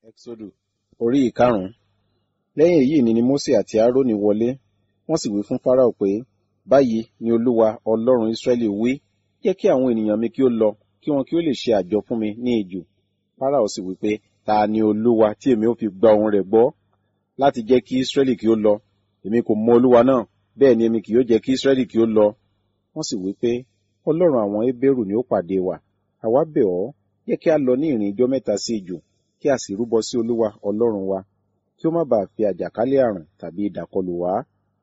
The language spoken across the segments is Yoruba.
Ẹ́kísódù orí ìkarùn-ún. Lẹ́yìn èyí ni Mósè àti Áárónì wọlé, wọ́n sì wí fún Fáráò pé, báyìí ni Olúwa Ọlọ́run Ísírẹ́lì wí, jẹ́ kí àwọn ènìyàn mi kí ó lọ, kí wọn kí ó lè ṣe àjọ fún mi ní ijù. Fáráò sì wí pé, ta ni Olúwa tí èmi ó fi gba ohùn rẹ̀ gbọ́ láti jẹ́ kí Ísírẹ́lì kí ó lọ? Èmi kò mọ Olúwa náà, bẹ́ẹ̀ ni èmi kì yóò jẹ́ kí Ísírẹ́lì kí ó lọ. Wọ́n sì wí pé, Ọlọ́run àwọn Hébérù ni ó pàdé wa. Àwa bẹ̀ ọ́, jẹ́ kí a lọ ní ìrìn ijọ́ mẹ́ta sí ijù, kí a sì rúbọ sí Olúwa Ọlọ́run wa, kí ó má baà fi àjàkálẹ̀ àrùn tàbí idà kọlù wá.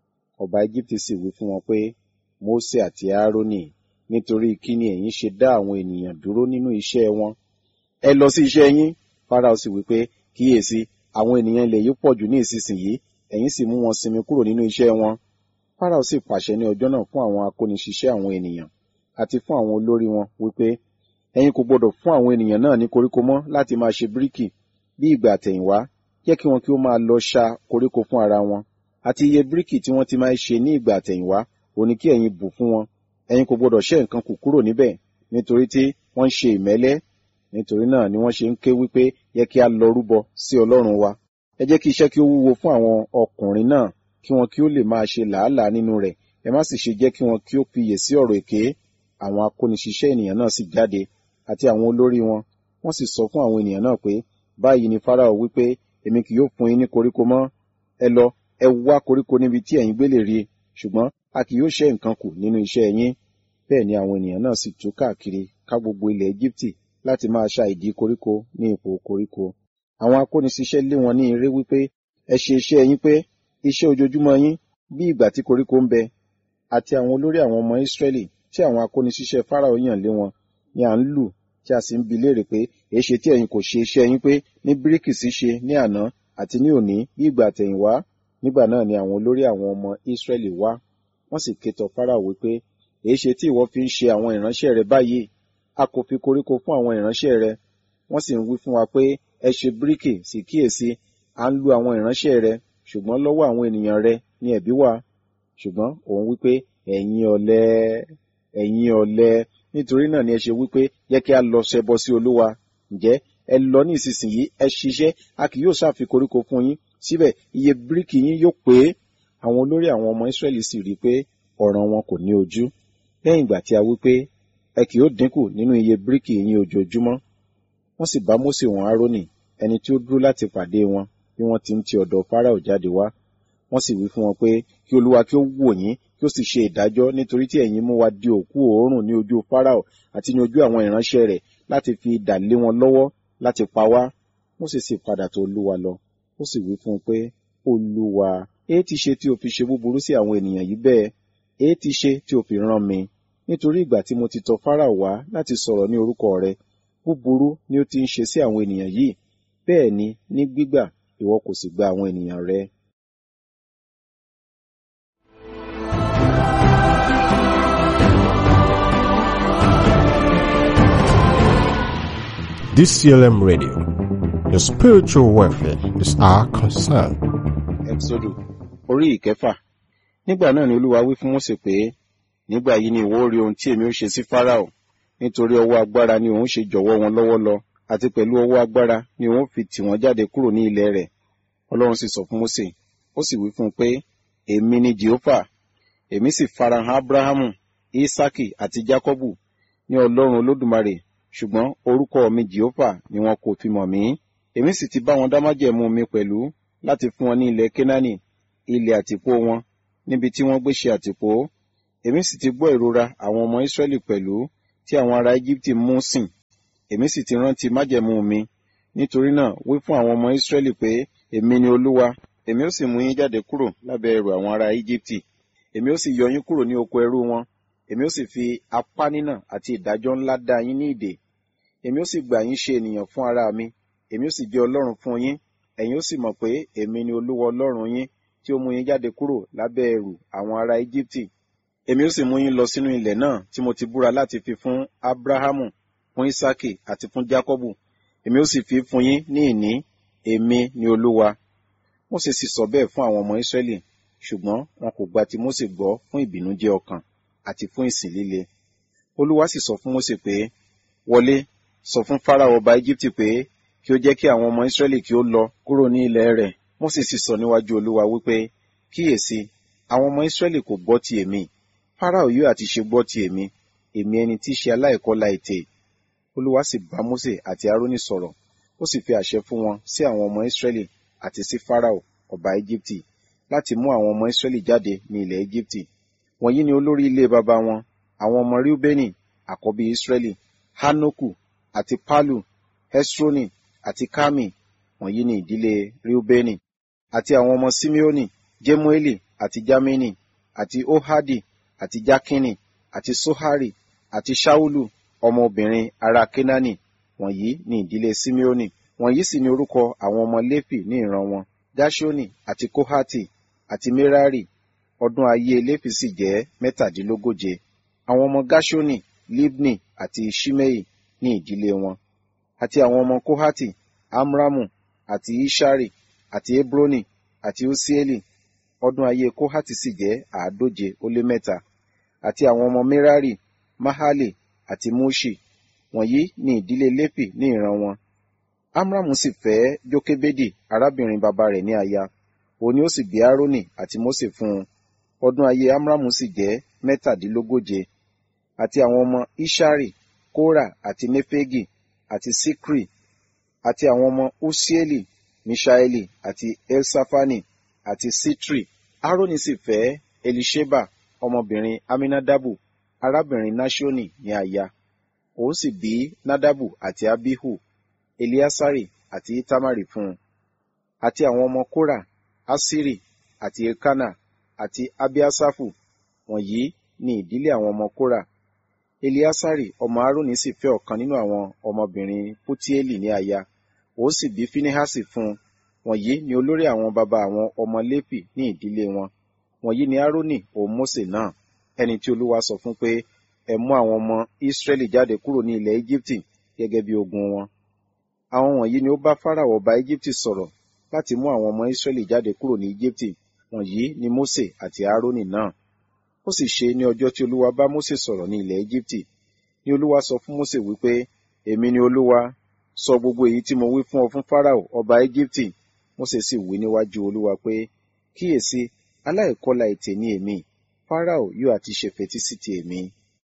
Ọba Égíptì sì wí fún wọn pé, Mósè àti Áárónì, nítorí kí ni ẹ̀yin ṣe dá àwọn ènìyàn dúró nínú iṣẹ́ wọn? Ẹ lọ sí iṣẹ́ yín. Fáráò sì wí pé, kíyèsí, àwọn ènìyàn ilẹ̀ yìí pọ̀jù ní ìsinsìnyí, ẹ̀yin sì mú wọn sinmi kúrò nínú iṣẹ́ wọn. Fáráò sì pàṣẹ ní ọjọ́ náà fún àwọn akóniṣiṣẹ́ àwọn ènìyàn, àti fún àwọn olórí wọn, wípé, ẹ̀yin kò gbọdọ̀ fún àwọn ènìyàn náà ní koríko mọ́ láti máa ṣe bíríkì bí ìgbà àtẹ̀yìnwá, jẹ́ kí wọn kí ó máa lọ ṣá koríko fún ara wọn. Àti iye bíríkì tí wọ́n ti máa ṣe ní ìgbà àtẹ̀yìnwá, òní kí ẹ̀yin bù fún wọn. Ẹ̀yin kò gbọdọ̀ ṣẹ́ nǹkan kù kúrò níbẹ̀, nítorí tí wọ́n ń ṣe ìmẹ́lẹ́. Nítorí náà ni wọ́n ṣe ń ké wípé, yẹ kí a lọ rúbọ sí Ọlọ́run wa. Ẹ jẹ́ kí iṣẹ́ kí ó wúwo fún àwọn ọkùnrin náà, kí wọn kí ó lè máa ṣe làálàá nínú rẹ̀. Ẹ má sì ṣe jẹ́ kí wọn kí ó fiyè sí ọ̀rọ̀ èké. Àwọn akóniṣiṣẹ́ ènìyàn náà sì jáde, àti àwọn olórí wọn, wọ́n sì sọ fún àwọn ènìyàn náà pé, báyìí ni Fáráò wípé, èmi kì yóò fún yín ní koríko mọ́. Ẹ lọ, ẹ wá koríko níbi tí ẹ̀yin gbé lè rí, ṣùgbọ́n a kì yóò ṣẹ́ nǹkan kù nínú iṣẹ́ yín. Bẹ́ẹ̀ ni àwọn ènìyàn náà sì tú káàkiri ká gbogbo ilẹ̀ Égíptì láti máa ṣá ìdí koríko ní ipò koríko. Àwọn akóniṣiṣẹ́ lé wọn ní eré wípé, ẹ ṣe iṣẹ́ yín pé, iṣẹ́ ojoojúmọ́ yín, bí ìgbà tí koríko ń bẹ. Àti àwọn olórí àwọn ọmọ Ísírẹ́lì tí àwọn akóniṣiṣẹ́ Fáráò yàn lé wọn ni à ń lù, tí a sì ń bi léèrè pé, èéṣe tí ẹ̀yin kò ṣe iṣẹ́ yín pé ní bíríkì ṣíṣe ní àná àti ní òní bí ìgbà àtẹ̀yìnwá? Nígbà náà ni àwọn olórí àwọn ọmọ Ísírẹ́lì wá, wọ́n sì ké tọ Fáráò wípé, èéṣe tí ìwọ fi ń ṣe àwọn ìránṣẹ́ rẹ báyìí? A kò fi koríko fún àwọn ìránṣẹ́ rẹ. Wọ́n sì ń wí fún wa pé, ẹ ṣe bíríkì, sì kíyèsí, à ń lu àwọn ìránṣẹ́ rẹ, ṣùgbọ́n lọ́wọ́ àwọn ènìyàn rẹ ni ẹ̀bi wà. Ṣùgbọ́n òun wípé, ẹ̀yin ọ̀lẹ, ẹ̀yin ọ̀lẹ, nítorí náà ni ẹ ṣe wípé, jẹ́ kí a lọ ṣẹbọ sí Olúwa. Ǹjẹ́ ẹ lọ ní ìsinsìnyí, ẹ ṣiṣẹ́, a kì yóò ṣáà fi koríko fún yín, síbẹ̀ iye bíríkì yín yóò pé. Àwọn olórí àwọn ọmọ Ísírẹ́lì sì rí pé ọ̀ràn wọn kò ní ojú. Lẹ́yìn ìgbà tí a wípé, ẹ kì yóò dínkù nínú iye bíríkì yín ojoojúmọ́. Wọ́n sì bá Mósè wọn Áárónì, ẹni tí ó dúró láti pàdé wọn, bí wọ́n ti ń ti ọ̀dọ̀ Fáráò jáde wá. Wọ́n sì wí fún wọn pé, kí Olúwa kí ó wò yín, kí ó sì ṣe ìdájọ́, nítorí tí ẹ̀yin mú wa di òkú òórùn ní ojú Fáráò àti ní ojú àwọn ìránṣẹ́ rẹ̀, láti fi idà lé wọn lọ́wọ́ láti pa wá. Mósè sì padà tọ̀ Olúwa lọ. Ó sì wí fún un pé, Olúwa, èé ti ṣe tí o fi ṣe búburú sí àwọn ènìyàn yìí bẹ́ẹ̀? Èé ti ṣe tí o fi rán mi? Nítorí ìgbà tí mo ti tọ̀ Fáráò wá láti sọ̀rọ̀ ní orúkọ rẹ, búburú ni ó ti ń ṣe sí àwọn ènìyàn yìí. Bẹ́ẹ̀ ni ní gbígbà ìwọ kò sì gba àwọn ènìyàn rẹ. DCLM Radio. Your spiritual welfare is our concern. Ẹ́kísódù orí ìkẹfà. Nígbà náà ni Olúwa wí fún Mósè pé, nígbà yìí ni ìwọ ó rí ohun tí èmi ó ṣe sí Fáráò, nítorí ọwọ́ agbára ni òun ṣe jọ̀wọ́ wọn lọ́wọ́ lọ, àti pẹ̀lú ọwọ́ agbára ni òun fi tì wọ́n jáde kúrò ní ilẹ̀ rẹ̀. Ọlọ́run sì sọ fún Mósè, ó sì wí fún un pé, èmi ni Jèhófà, èmi sì farahàn Ábúráhámù, Ísákì àti Jákọ́bù ní Ọlọ́run Olódùmarè, ṣùgbọ́n orúkọ mi Jèhófà ni wọn kò fi mọ̀ mí. Èmi sì ti bá wọn dá májẹ̀mú mi pẹ̀lú láti fún wọn ní ilẹ̀ Kénáánì, ilẹ̀ àtìpó wọn, níbi tí wọ́n gbé ṣe àtìpó. Èmi sì ti gbọ́ ìrora àwọn ọmọ Ísírẹ́lì pẹ̀lú tí àwọn ará Égíptì mú sìn. Èmi sì ti rántí májẹ̀mú mi. Nítorí náà wí fún àwọn ọmọ Ísírẹ́lì pé, èmi ni Olúwa. Èmi ó sì mú yín jáde kúrò lábẹ́ ẹrù àwọn ará Íjíptì. Èmi ó sì yọ yín kúrò ní oko ẹrú wọn. Èmi ó sì fi apá nínà àti ìdájọ́ ńlá dá yín ní ìdè. Èmi ó sì gbà yín ṣe ènìyàn fún ara mi. Èmi ó sì jẹ́ Ọlọ́run fún yín. Ẹ̀yin ó sì mọ̀ pé èmi ni Olúwa Ọlọ́run yín, tí ó mú yín jáde kúrò lábẹ́ ẹrù àwọn ará Íjíptì. Èmi ó sì mú yín lọ sínú ilẹ̀ náà tí mo ti búra láti fi fún Ábúráhámù, fún Ísákì àti fún Jákọ́bù. Èmi ó sì fi fún yín ní ìní. Èmi ni Olúwa. Mósè sì sọ bẹ́ẹ̀ fún àwọn ọmọ Ísírẹ́lì, ṣùgbọ́n wọn kò gba ti Mósè gbọ́ fún ìbìnújẹ́ ọkàn àti fún ìsìn líle. Olúwa sì sọ fún Mósè pé, wọlé, sọ fún Fáráò ọba Íjíptì pé, kí ó jẹ́ kí àwọn ọmọ Ísírẹ́lì kí ó lọ kúrò ní ilẹ̀ rẹ̀. Mósè sì sọ níwájú Olúwa wípé, kíyèsí, àwọn ọmọ Ísírẹ́lì kò gbọ́ ti èmi. Fáráò yóò àti ṣe gbọ́ ti èmi, èmi ẹni tí í ṣe aláìkọlà ètè. Olúwa sì bá Mósè àti Árónì sọ̀rọ̀, ó sì fi àṣẹ fún wọn sí àwọn ọmọ Ísírẹ́lì àti sí Fáráò ọba Égíptì láti mú àwọn ọmọ Ísírẹ́lì jáde ní ilẹ̀ Égíptì. Wọ̀nyí ni olórí ilé baba wọn, àwọn ọmọ Reubeni àkọ́bí Ísírẹ́lì, Hánókù àti Pálù, Hesroni àti Kámi. Wọ̀nyí ni ìdílé Reubeni. Àti àwọn ọmọ Simeoni, Jemueli àti Jamini àti Ohadi àti Jakini àti Sohari àti Ṣaulu ọmọbìnrin ará Kenani. Wọ̀nyí ni ìdílé Simeoni. Wọ̀nyí sì ni orúkọ àwọn ọmọ Léfì ní ìran wọn, Gerṣoni àti Kohati àti Merari. Ọdún ayé Léfì sì jẹ́ 137. Àwọn ọmọ Gerṣoni, Libni àti Ṣimei ní ìdílé wọn. Àti àwọn ọmọ Kohati, Amramu àti Ishari àti Hebroni àti Usieli. Ọdún ayé Kohati sì jẹ́ 137. Àti àwọn ọmọ Merari, Mahali àti Muṣi. Wọ̀nyí ni ìdílé Léfì ní ìran wọn. Amramu sì fẹ́ Jókébédì arábìnrin bàbá rẹ̀ ní aya. Òun ni ó sì bí Árónì àti Mósè fún un. Ọdún ayé Amramu sì jẹ́ 137. Àti àwọn ọmọ Ishari, Kora àti Nefegi àti Sikri. Àti àwọn ọmọ Usieli, Mishaeli àti Elsafani àti Sitri. Árónì sì fẹ́ Elisheba ọmọbìnrin Aminadabu arábìnrin Naṣoni ní aya. Òun sì bí Nadabu àti Abihu, Eliasari àti Itamari fún un. Àti àwọn ọmọ Kora, Asiri àti Elkana àti Abiasafu. Wọ̀nyí ni ìdílé àwọn ọmọ Kora. Eliasari ọmọ Árónì sì fẹ́ ọ̀kan nínú àwọn ọmọbìnrin Putieli ní aya. Òun sì bí Finehasi fún un. Wọ̀nyí ni olórí àwọn baba àwọn ọmọ Léfì ní ìdílé wọn. Wọ̀nyí ni Árónì òun Mósè náà, ẹni tí Olúwa sọ fún pé, ẹ mú àwọn ọmọ Ísírẹ́lì jáde kúrò ní ilẹ̀ Égíptì gẹ́gẹ́ bí ogun wọn. Àwọn wọ̀nyí ni ó bá Fáráò ọba Égíptì sọ̀rọ̀ láti mú àwọn ọmọ Ísírẹ́lì jáde kúrò ní Égíptì. Wọ̀nyí ni Mósè àti Árónì náà. Ó sì ṣe ní ọjọ́ tí Olúwa bá Mósè sọ̀rọ̀ ní ilẹ̀ Égíptì, ni Olúwa sọ fún Mósè wípé, èmi ni Olúwa, sọ gbogbo èyí tí mo wí fún ọ fún Fáráò ọba Égíptì. Mósè sì wí níwájú Olúwa pé, kíyèsí, aláìkọlà ètè ni èmi, Fáráò yóò àti ṣe fetí sí ti èmi.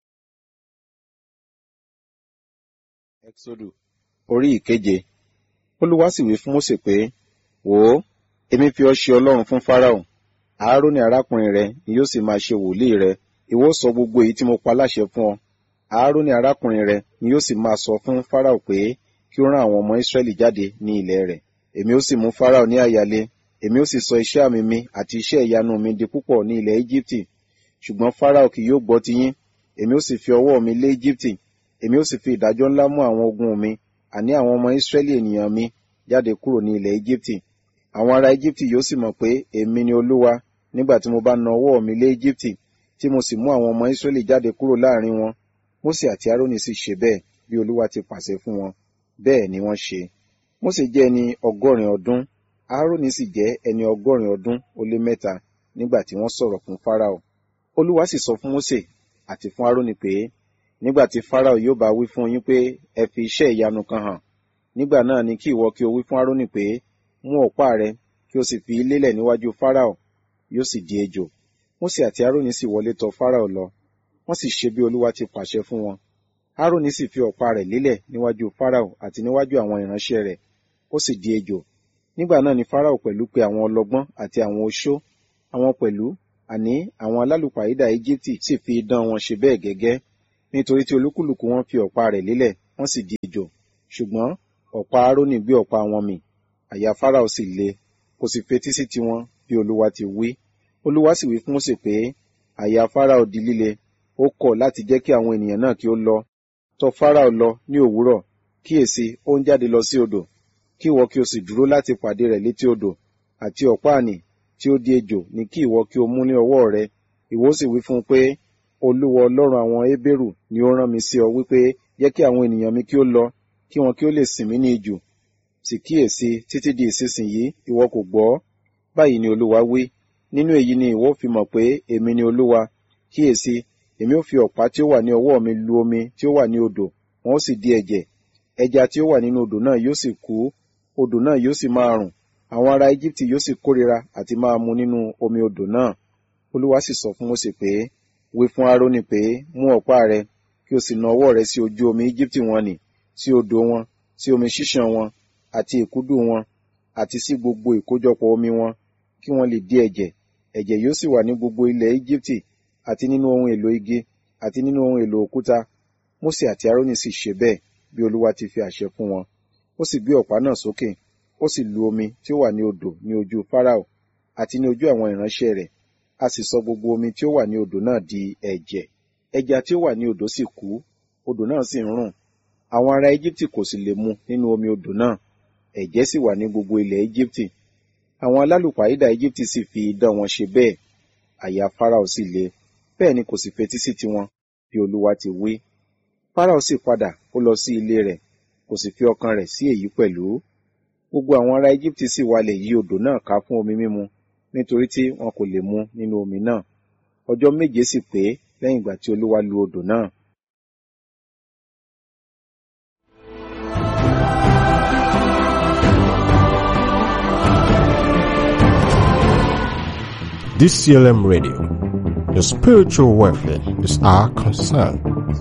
Ẹ́kísódù orí ìkeje. Olúwa sì wí fún Mósè pé, wò ó, èmi fi ọ́ ṣe Ọlọ́run fún Fáráò. Áárónì arákùnrin rẹ ni yóò sì máa ṣe wòlíì rẹ. Ìwọ sọ gbogbo èyí tí mo pa láṣẹ fún ọ. Áárónì arákùnrin rẹ ni yóò sì máa sọ fún Fáráò pé kí ó rán àwọn ọmọ Ísírẹ́lì jáde ní ilẹ̀ rẹ̀. Èmi ó sì mú Fáráò ní àyàlé, èmi ó sì sọ iṣẹ́ àmì mi àti iṣẹ́ ìyanu mi di púpọ̀ ní ilẹ̀ Égíptì. Ṣùgbọ́n Fáráò kì yóò gbọ́ tiyín. Èmi ó sì fi ọwọ́ mi lé Égíptì. Èmi ó sì fi ìdájọ́ ńlá mú àwọn ogun mi, àní àwọn ọmọ Ísírẹ́lì ènìyàn mi, jáde kúrò ní ilẹ̀ Égíptì. Àwọn ará Égíptì yóò sì mọ̀ pé èmi ni Olúwa nígbà tí mo bá na ọwọ́ mi lé Égíptì, tí mo sì mú àwọn ọmọ Ísírẹ́lì jáde kúrò láàrin wọn. Mósè àti Árónì sì ṣe bẹ́ẹ̀ bí Olúwa ti pàṣẹ fún wọn. Bẹ́ẹ̀ ni wọ́n ṣe. Mósè jẹ́ ẹni 100 ọdún, Árónì sì jẹ́ ẹni 100 ọdún ó lé 3 nígbà tí wọ́n sọ̀rọ̀ fún Fáráò. Olúwa sì sọ fún Mósè àti fún Árónì pé, nígbà tí Fáráò yóò bá wí fún yín pé ẹ fi iṣẹ́ ìyanu kan hàn, nígbà náà ni kí ìwọ kí o wí fún Árónì pé, mú ọ̀pá rẹ kí o sì fi lélẹ̀ níwájú Fáráò, yóò sì di ejò. Mósè àti Árónì sì wọlé tọ̀ Fáráò lọ, wọ́n sì ṣe bí Olúwa ti pàṣẹ fún wọn. Árónì sì fi ọ̀pá rẹ̀ lélẹ̀ níwájú Fáráò àti níwájú àwọn ìránṣẹ́ rẹ̀, ó sì di ejò. Nígbà náà ni Fáráò pẹ̀lú pe àwọn ọlọ́gbọ́n àti àwọn oṣó, àwọn pẹ̀lú, àní àwọn alálùpàídà Égíptì sì fi idán wọn ṣe bẹ́ẹ̀ gẹ́gẹ́, nítorí tí olúkúlùkù wọn fi ọ̀pá rẹ̀ lélẹ̀, wọ́n sì di ejò. Ṣùgbọ́n ọ̀pá Árónì gbé ọ̀pá wọn mì, àyà Fáráò sì le, kò sì fetí sí tiwọn bí Olúwa ti wí. Olúwa sì wí fún Mósè pé, àyà Fáráò di líle, ó kọ̀ láti jẹ́ kí àwọn ènìyàn náà kí ó lọ. Tọ̀ Fáráò lọ ní òwúrọ̀, kíyèsí, ó ń jáde lọ sí odò, kí ìwọ kí o sì dúró láti pàdé rẹ̀ létí odò, àti ọ̀pá ànì tí ó di ejò ní kí ìwọ kí o mú ní ọwọ́ rẹ. Ìwọ sì wí fún un pé, Olúwa Ọlọ́run àwọn Hébérù ni ó rán mi sí ọ wípé, jẹ́ kí àwọn ènìyàn mi kí ó lọ, kí wọn kí ó lè sìn mí ní ijù. Sì kíyèsí, títí di ìsinsìnyí ìwọ kò gbọ́. Báyìí ni Olúwa wí, nínú èyí ni ìwọ fi mọ̀ pé èmi ni Olúwa. Kíyèsí, èmi ó fi ọ̀pá tí ó wà ní ọwọ́ mi lu omi tí ó wà ní odò, wọn ó sì di ẹ̀jẹ̀. ẹja tí ó wà nínú odò náà yóò sì kú, odò náà yóò sì máa rùn, àwọn ará Égíptì yóò sì kórìíra àti máa mu nínú omi odò náà. Olúwa sì sọ fún Mósè pé, wí fún Árónì pé, mú ọ̀pá rẹ, kí o sì na ọwọ́ rẹ sí ojú omi Égíptì wọn nì, sí odò wọn, sí omi ṣíṣàn wọn, àti ìkúdù wọn, àti sí gbogbo ìkójọpọ̀ omi wọn, kí wọ́n lè di ẹ̀jẹ̀. Ẹ̀jẹ̀ yóò sì wà ní gbogbo ilẹ̀ Égíptì, àti nínú ohun èlò igi, àti nínú ohun èlò òkúta. Mósè àti Árónì sì ṣe bẹ́ẹ̀, bí Olúwa ti fi àṣẹ fún wọn. Ó sì gbé ọ̀pá náà sókè, ó sì lu omi tí ó wà ní odò ní ojú Fáráò, àti ní ojú àwọn ìránṣẹ́ rẹ̀. A sì sọ gbogbo omi tí ó wà ní odò náà di ẹ̀jẹ̀. Ẹja tí ó wà ní odò sì kú, odò náà sì ń rùn. Àwọn ará Égíptì kò sì lè mu nínú omi odò náà. Ẹ̀jẹ̀ sì wà ní gbogbo ilẹ̀ Égíptì. Àwọn alálùpàídà Égíptì sì fi idán wọn ṣe bẹ́ẹ̀. Àyà Fáráò sì le, bẹ́ẹ̀ ni kò sì fetí sí tiwọn, bí Olúwa ti wí. Fáráò sì padà, ó lọ sí ilé rẹ̀, kò sì fi ọkàn rẹ̀ sí èyí pẹ̀lú. Gbogbo àwọn ará Égíptì sì walẹ̀ yí odò náà ká fún omi mímu, nítorí tí wọn kò lè mu nínú omi náà. Ọjọ́ 7 sì pé lẹ́yìn ìgbà tí Olúwa lu odò náà. DCLM Radio. Your spiritual welfare is our concern.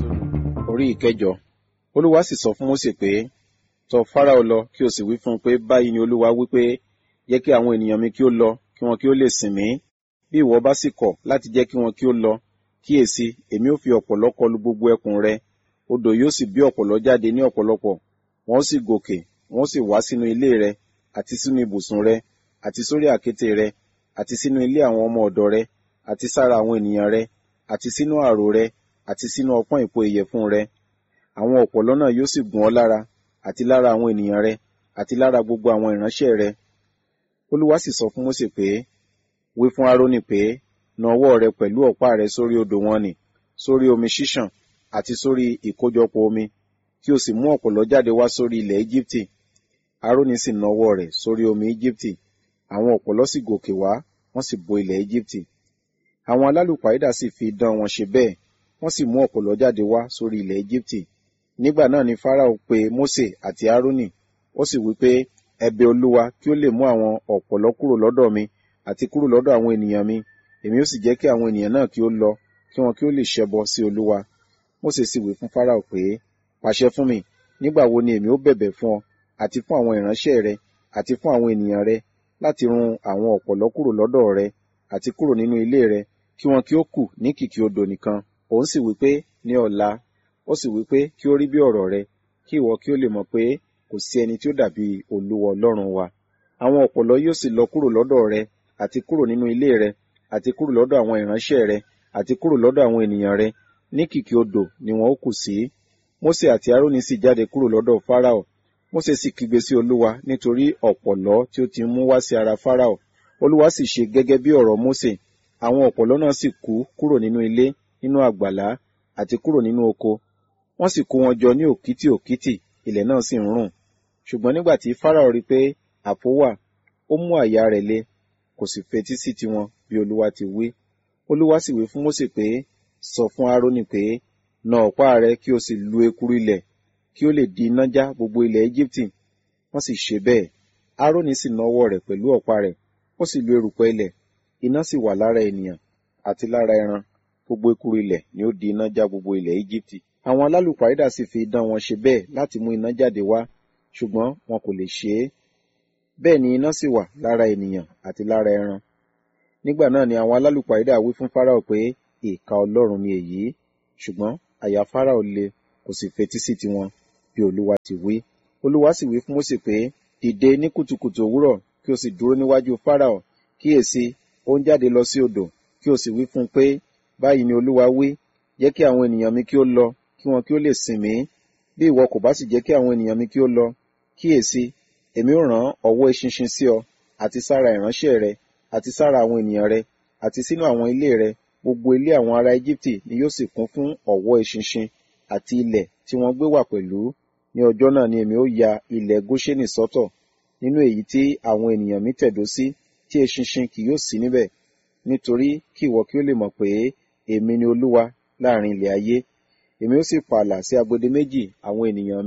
Orí ìkẹjọ. Olúwa sì sọ fún Mósè pé, tọ̀ Fáráò lọ kí o sì wí fún un pé báyìí ni Olúwa wí pé, jẹ́ kí àwọn ènìyàn mi kí ó lọ, kí wọn kí ó lè sìn mí. Bí ìwọ bá sì kọ̀ láti jẹ́ kí wọn kí ó lọ, kíyèsí, èmi ó fi ọ̀pọ̀lọ́ kọlu gbogbo ẹkùn rẹ. Odò yóò sì bí ọ̀pọ̀lọ́ jáde ní ọ̀pọ̀lọpọ̀. Wọn ó sì gòkè, wọn ó sì wá sínú ilé rẹ, àti sínú ibùsùn rẹ, àti sórí àkéte rẹ, àti sínú ilé àwọn ọmọ ọ̀dọ̀ rẹ, àti sára àwọn ènìyàn rẹ, àti sínú àrò rẹ, àti sínú ọpọ́n ìpò ìyẹ̀fun rẹ. Àwọn ọ̀pọ̀lọ́ náà yóò sì gún ọ lára, àti lára àwọn ènìyàn rẹ, àti lára gbogbo àwọn ìránṣẹ́ rẹ. Olúwa sì sọ fún Mósè pé, wí fún Árónì pé, na ọwọ́ rẹ pẹ̀lú ọ̀pá rẹ sórí odò wọn nì, sórí omi ṣíṣàn, àti sórí ìkójọpọ̀ omi, kí o sì mú ọ̀pọ̀lọ́ jáde wá sórí ilẹ̀ Égíptì. Árónì sì na ọwọ́ rẹ̀ sórí omi Égíptì, àwọn ọ̀pọ̀lọ́ sì gòkè wá, wọ́n sì bo ilẹ̀ Égíptì. Àwọn alálùpàídà sì fi idán wọn ṣe bẹ́ẹ̀, wọ́n sì mú ọ̀pọ̀lọ́ jáde wá sórí ilẹ̀ Égíptì. Nígbà náà ni Fáráò pe Mósè àti Árónì, ó sì wí pé, ẹ bẹ̀ Olúwa kí ó lè mú àwọn ọ̀pọ̀lọ́ kúrò lọ́dọ̀ mi, àti kúrò lọ́dọ̀ àwọn ènìyàn mi, èmi ó sì jẹ́ kí àwọn ènìyàn náà kí ó lọ, kí wọn kí ó lè ṣẹbọ sí Olúwa. Mósè sì wí fún Fáráò pé, pàṣẹ fún mi, nígbà wo ni èmi ó bẹ̀bẹ̀ fún ọ, àti fún àwọn ìránṣẹ́ rẹ, àti fún àwọn ènìyàn rẹ, láti run àwọn ọ̀pọ̀lọ́ kúrò lọ́dọ̀ rẹ, àti kúrò nínú ilé rẹ, kí wọn kí ó kù ní kìkì odò nìkan. Òun sì wí pé, ní ọ̀la. Ó sì wí pé, kí ó rí bí ọ̀rọ̀ rẹ, kí ìwọ kí ó lè mọ̀ pé kò sí ẹni tí ó dàbí Olúwa Ọlọ́run wa. Àwọn ọ̀pọ̀lọ́ yóò sì lọ kúrò lọ́dọ̀ rẹ, àti kúrò nínú ilé rẹ, àti kúrò lọ́dọ̀ àwọn ìránṣẹ́ rẹ, àti kúrò lọ́dọ̀ àwọn ènìyàn rẹ, ní kìkì odò ni wọn ó kù sí. Mósè àti Árónì sì jáde kúrò lọ́dọ̀ Fáráò. Mósè sì kígbe sí Olúwa nítorí ọ̀pọ̀lọ́ tí ó ti mú wá sí ara Fáráò. Olúwa sì ṣe gẹ́gẹ́ bí ọ̀rọ̀ Mósè. Àwọn ọ̀pọ̀lọ́ náà sì kú kúrò nínú ilé, nínú àgbàlá, àti kúrò nínú oko. Wọ́n sì kó wọn jọ ní òkìtì òkìtì, ilẹ̀ náà sì ń rùn. Ṣùgbọ́n nígbà tí Fáráò rí pé àpò wà, ó mú àyà rẹ̀ le, kò sì fetí sí tiwọn bí Olúwa ti wí. Olúwa sì wí fún Mósè pé, sọ fún Árónì pé, na ọ̀pá rẹ kí o sì lu ekuru ilẹ̀, kí ó lè di iná já gbogbo ilẹ̀ Égíptì. Wọ́n sì ṣe bẹ́ẹ̀. Árónì sì na ọwọ́ rẹ̀ pẹ̀lú ọ̀pá rẹ̀, ó sì lu erùpẹ̀ ilẹ̀, iná sì wà lára ènìyàn àti lára ẹran, gbogbo ekuru ilẹ̀ ni ó di iná já gbogbo ilẹ̀ Égíptì. Àwọn alálùpàídà sì fi idán wọn ṣe bẹ́ẹ̀ láti mú iná jáde wá, ṣùgbọ́n wọn kò lè ṣe é. Bẹ́ẹ̀ ni iná sì wà lára ènìyàn àti lára ẹran. Nígbà náà ni àwọn alálùpàídà wí fún Fáráò pé, ìkà Ọlọ́run ni èyí. Ṣùgbọ́n àyà Fáráò le, kò sì fetí sí tiwọn bí Olúwa ti wí. Olúwa sì wí fún Mósè pé, dìde ní kùtùkùtù òwúrọ̀, kí o sì dúró níwájú Fáráò. Kíyèsí, ó ń jáde lọ sí odò, kí o sì wí fún un pé, báyìí ni Olúwa wí, jẹ́ kí àwọn ènìyàn mi kí ó lọ, kí wọn kí ó lè sìn mí. Bí ìwọ kò bá sì jẹ́ kí àwọn ènìyàn mi kí ó lọ, kíyèsí, èmi ó rán ọ̀wọ́ eṣinṣin sí ọ, àti sára ìránṣẹ́ rẹ, àti sára àwọn ènìyàn rẹ, àti sínú àwọn ilé rẹ. Gbogbo ilé àwọn ará Égíptì ni yóò sì kún fún ọ̀wọ́ eṣinṣin, àti ilẹ̀ tí wọ́n gbé wà pẹ̀lú. Ní ọjọ́ náà ni èmi ó ya ilẹ̀ Góṣẹ́nì sọ́tọ̀, nínú èyí tí àwọn ènìyàn mi tẹ̀dó sí, tí eṣinṣin kì yóò sí níbẹ̀. Nítorí kí ìwọ kí ó lè mọ̀ pé èmi ni Olúwa láàrin ilẹ̀ ayé. Èmi ó sì pààlà sí agbede méjì àwọn ènìyàn mi,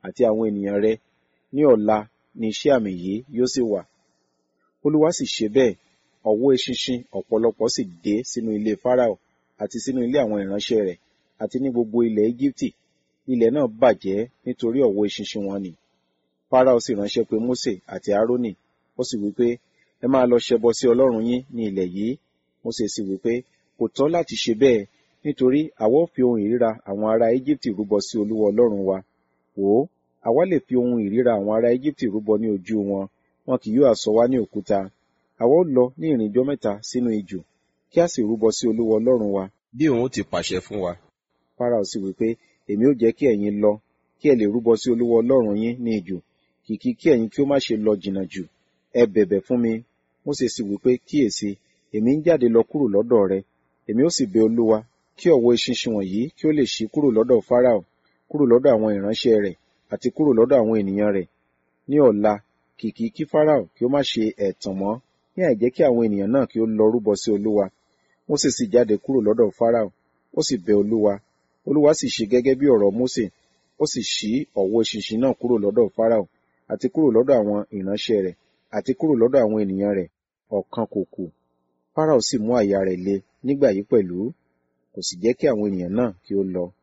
àti àwọn ènìyàn rẹ. Ní ọ̀la ni iṣẹ́ àmì yìí yóò sì wà. Olúwa sì ṣe bẹ́ẹ̀, ọ̀wọ́ eṣinṣin ọ̀pọ̀lọpọ̀ sì dé sínú ilé Fáráò àti sínú ilé àwọn ìránṣẹ́ rẹ̀ àti ní gbogbo ilẹ̀ Égíptì. Ilẹ̀ náà bàjẹ́ nítorí ọ̀wọ́ eṣinṣin wọn nì. Fáráò sì ránṣẹ́ pé Mósè àti Árónì, ó sì wí pé, ẹ máa lọ ṣẹbọ sí Ọlọ́run yín ní ilẹ̀ yìí. Mósè sì wí pé, kò tọ́ láti ṣe bẹ́ẹ̀, nítorí àwa ó fi ohun ìríra àwọn ará Égíptì rúbọ sí Olúwa Ọlọ́run wa. Wò ó, àwa lè fi ohun ìríra àwọn ará Égíptì rúbọ ní ojú wọn, wọn kì yóò sọ wá ní òkúta. Àwa ó lọ ní ìrìnjọ́ mẹ́ta sínú ijù, kí a sì rúbọ sí Olúwa Ọlọ́run wa, bí òun ti pàṣẹ fún wa. Fáráò sì wí pé, èmi ó jẹ́ kí ẹ̀yin lọ, kí ẹ lè rúbọ sí Olúwa Ọlọ́run yín ní ijù, kìkì kí ẹ̀yin kí ó má ṣe lọ jìnnà jù. Ẹ bẹ̀bẹ̀ fún mi. Mósè sì wí pé, kíyèsí, èmi ń jáde lọ kúrò lọ́dọ̀ rẹ. Èmi ó sì bẹ Olúwa, kí ọ̀wọ́ eṣinṣin wọ̀nyí kí ó lè ṣí kúrò lọ́dọ̀ Fáráò, kúrò lọ́dọ̀ àwọn ìránṣẹ́ rẹ̀, àti kúrò lọ́dọ̀ àwọn ènìyàn rẹ̀. Ní ọ̀la, kìkì kí Fáráò kí ó má ṣe ẹ̀tàn mọ́, ní àìjẹ́ kí àwọn ènìyàn náà kí ó lọ rúbọ sí Olúwa. Mósè sì jáde kúrò lọ́dọ̀ Fáráò, ó sì bẹ Olúwa. Olúwa sì ṣe gẹ́gẹ́ bí ọ̀rọ̀ Mósè, ó sì ṣí ọ̀wọ́ eṣinṣin náà kúrò lọ́dọ̀ Fáráò, àti kúrò lọ́dọ̀ àwọn ìránṣẹ́ rẹ̀, àti kúrò lọ́dọ̀ àwọn ènìyàn rẹ̀, ọ̀kan kò kù. Fáráò sì mú àyà rẹ̀ le nígbà yìí pẹ̀lú, kò sì jẹ́ kí àwọn ènìyàn náà kí ó lọ.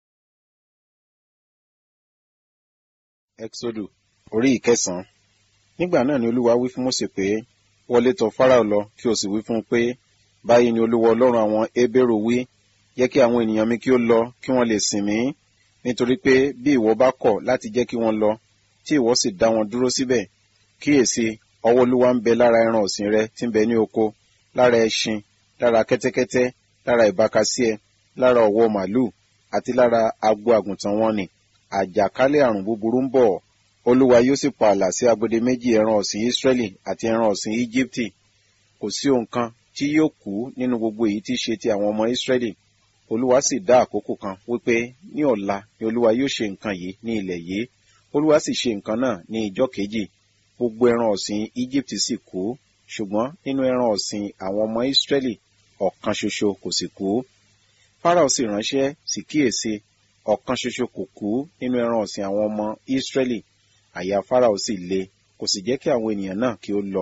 Ẹ́kísódù orí ìkẹsàn-án. Nígbà náà ni Olúwa wí fún Mósè pé, wọlé tọ̀ Fáráò lọ, kí o sì wí fún un pé, báyìí ni Olúwa Ọlọ́run àwọn Hébérù wí, jẹ́ kí àwọn ènìyàn mi kí ó lọ, kí wọ́n lè sìn mí. Nítorí pé bí ìwọ bá kọ̀ láti jẹ́ kí wọ́n lọ, tí ìwọ sì dá wọn dúró síbẹ̀, kíyèsí, ọwọ́ Olúwa ń bẹ lára ẹran ọ̀sìn rẹ tí ń bẹ ní oko, lára ẹṣin, lára kẹ́tẹ́kẹ́tẹ́, lára ìbákasíẹ, lára ọ̀wọ́ màlúù, àti lára agbo àgùntàn wọn nì. Àjàkálẹ̀ àrùn búburú ń bọ̀. Olúwa yóò sì pa ààlà sí agbede méjì ẹran ọ̀sìn Ísírẹ́lì àti ẹran ọ̀sìn Íjíbítì. Kò sí ohun kan tí yóò kú nínú gbogbo èyí tí í ṣe ti àwọn ọmọ Ísírẹ́lì. Olúwa sì dá àkókò kan wípé ní ọ̀la ni Olúwa yóò ṣe nǹkan yìí ní ilẹ̀ yìí. Olúwa sì ṣe nǹkan náà ní ìjọ́ kejì. Gbogbo ẹran ọ̀sìn Íjíbítì sì kú, ṣùgbọ́n nínú ẹran ọ̀sìn àwọn ọmọ Ísírẹ́lì ọ̀kan ṣoṣo kò sì kú. Fáráò sì ránṣẹ́, sì kíyèsí, ọ̀kan ṣoṣo kò kú nínú ẹran ọ̀sìn àwọn ọmọ Ísírẹ́lì. Àyà Fáráò sì le, kò sì jẹ́ kí àwọn ènìyàn náà kí ó lọ.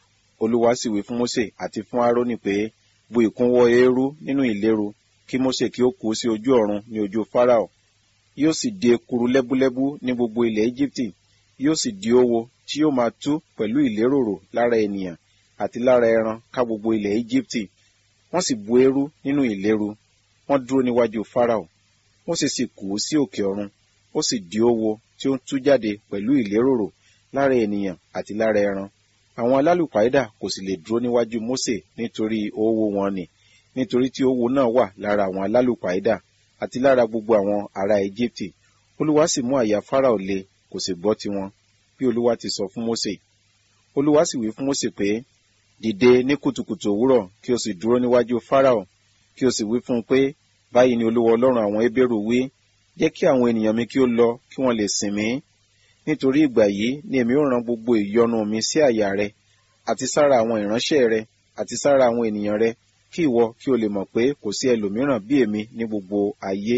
Olúwa sì wí fún Mósè àti fún Árónì pé, bu ìkúnwọ́ eérú nínú ìléru, kí Mósè kí ó kú sí ojú ọ̀run ní ojú Fáráò. Yóò sì di ekuru lẹ́búlẹ́bú ní gbogbo ilẹ̀ Íjíbítì, yóò sì di owo tí yóò máa tú pẹ̀lú ìléròrò lára ènìyàn àti lára ẹran ká gbogbo ilẹ̀ Íjíbítì. Wọ́n sì bu eérú nínú ìléru, wọ́n dúró níwájú Fáráò. Mósè sì kú sí òkè ọ̀run, ó sì di owo tí ó ń tú jáde pẹ̀lú ìléròrò lára ènìyàn àti lára ẹran. Àwọn alálùpàídà kò sì lè dúró níwájú Mósè nítorí owo wọn nì, nítorí tí owo náà wà lára àwọn alálùpàídà àti lára gbogbo àwọn ará Íjíbítì. Olúwa sì mú àyà Fáráò le, kò sì gbọ́ tiwọn, bí Olúwa ti sọ fún Mósè. Olúwa sì wí fún Mósè pé, dìde ní kùtùkùtù òwúrọ̀, kí o sì dúró níwájú Fáráò, kí o sì wí fún un pé, báyìí ni Olúwa Ọlọ́run àwọn Hébérù wí, jẹ́ kí àwọn ènìyàn mi kí ó lọ, kí wọ́n lè sìn mí. Nítorí ìgbà yìí ni èmi ó rán gbogbo ìyọnu mi sí àyà rẹ, àti sára àwọn ìránṣẹ́ rẹ, àti sára àwọn ènìyàn rẹ, kí ìwọ kí o lè mọ̀ pé kò sí ẹlòmíràn bí èmi ní gbogbo ayé.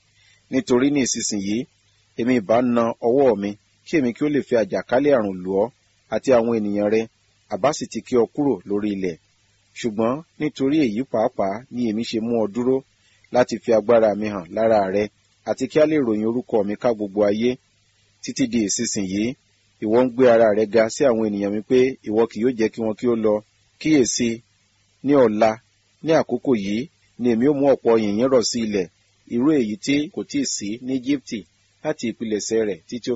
Nítorí ní ìsinsìnyí, èmi ìbá na ọwọ́ mi, kí èmi kí ó lè fi àjàkálẹ̀ àrùn lù ọ́ àti àwọn ènìyàn rẹ, àbá sì ti ké ọ kúrò lórí ilẹ̀. Ṣùgbọ́n nítorí èyí pàápàá ni èmi ṣe mú ọ dúró, láti fi agbára mi hàn lára rẹ, àti kí a lè ròyìn orúkọ mi ká gbogbo ayé. Títí di ìsinsìnyí, ìwọ ń gbé ara rẹ ga sí àwọn ènìyàn mi pé ìwọ kì yóò jẹ́ kí wọn kí ó lọ. Kíyèsí, ní ọ̀la, ní àkókò yìí, ni èmi ó mú ọ̀pọ̀ yìnyín rọ̀ sí ilẹ̀, irú èyí tí kò tíì sí ní Íjíbítì láti ìpilẹ̀ṣẹ̀ rẹ̀ títí ó